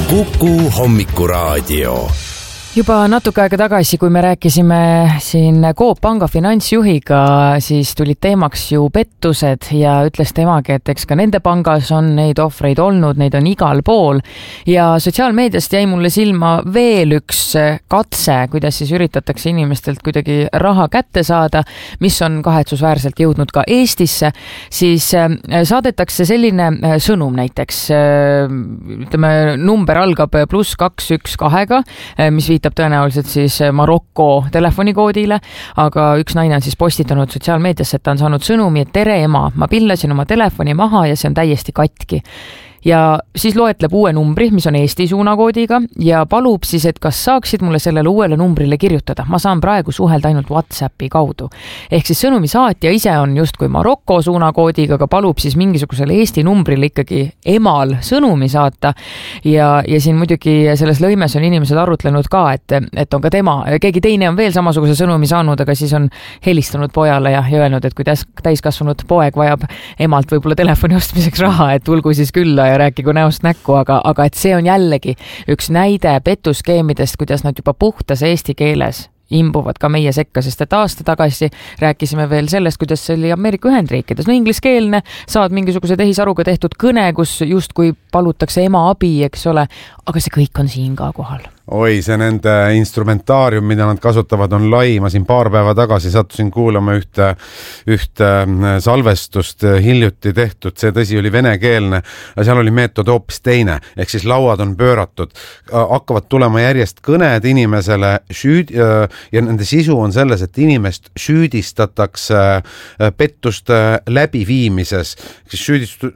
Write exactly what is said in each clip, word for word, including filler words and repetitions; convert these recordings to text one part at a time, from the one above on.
Kuku Hommikuraadio. Juba natuke aega tagasi, kui me rääkisime siin Coop Panga finantsjuhiga, siis tulid teemaks ju pettused ja ütles temagi, et eks ka nende pangas on neid ohvreid olnud, neid on igal pool. Ja sotsiaalmeediast jäi mulle silma veel üks katse, kuidas siis üritatakse inimestelt kuidagi raha kätte saada, mis on kahetsusväärselt jõudnud ka Eestisse. Siis saadetakse selline sõnum näiteks, ütleme, number algab pluss kaks üks kahega, mis viitab tõenäoliselt siis Marokko telefonikoodile, aga üks naine on siis postitanud sotsiaalmeediasse, et ta on saanud sõnumi, et tere ema, ma pillasin oma telefoni maha ja see on täiesti katki. Ja siis loetleb uue numbri, mis on Eesti suunakoodiga ja palub siis, et kas saaksid mulle sellele uuele numbrile kirjutada. Ma saan praegu suhelda ainult WhatsAppi kaudu. Ehk siis sõnumi saatja ise on just kui Marokko suunakoodiga, aga palub siis mingisugusele Eesti numbrile ikkagi emal sõnumi saata. Ja, ja siin muidugi selles lõimes on inimesed arutlenud ka, et, et on ka tema, keegi teine on veel samasuguse sõnumi saanud, aga siis on helistanud pojale ja öelnud, et kui täiskasvanud poeg vajab emalt võib-olla telefoni ostmiseks raha, et tulgu siis külla ja rääkigu näost näkku, aga, aga et see on jällegi üks näide petuskeemidest, kuidas nad juba puhtas eesti keeles imbuvad ka meie sekka, sest et aasta tagasi rääkisime veel sellest, kuidas see oli Ameerika Ühendriikides. No ingliskeelne, saad mingisuguse tehisaruga tehtud kõne, kus just kui palutakse ema abi, eks ole, aga see kõik on siin ka kohal. Oi, see nende instrumentaarium, mida nad kasutavad, on lai. Ma siin paar päeva tagasi sattusin kuulama ühte, ühte salvestust hiljuti tehtud. See tõsi oli venekeelne, aga seal oli meetod hoopis teine. Ehk siis lauad on pööratud. Hakkavad tulema järjest kõned inimesele süüd, ja nende sisu on selles, et inimest süüdistatakse pettuste läbiviimises. Siis süüdist,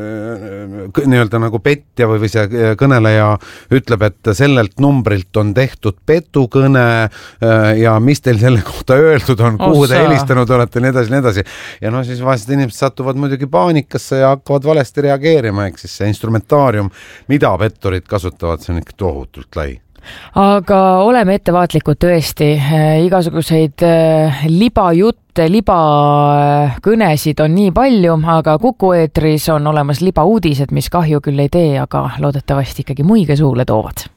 nii-öelda nagu petja või see kõneleja ütleb, et sellelt number on tehtud petukõne ja mis teil selle kohta öeldud on, kuhu te helistanud olete, nii edasi, nii edasi. Ja no siis vahest inimesed satuvad muidugi paanikasse ja hakkavad valesti reageerima, ehk siis see instrumentaarium, mida petturid kasutavad, see on ikka tohutult lai. Aga oleme ettevaatlikud tõesti, igasuguseid libajutte, libakõnesid on nii palju, aga Kuku eetris on olemas libauudised, mis kahju küll ei tee, aga loodetavasti ikkagi muige suule toovad.